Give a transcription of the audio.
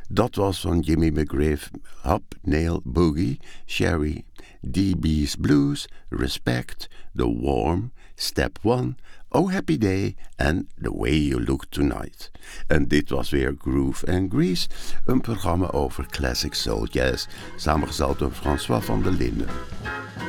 Dat was van Jimmy McGriff, Hop Nail Boogie, Sherry, DB's Blues, Respect, The Warm, Step One, Oh Happy Day en The Way You Look Tonight. En dit was weer Groove and Grease, een programma over classic soul jazz, samengesteld door François van der Linden.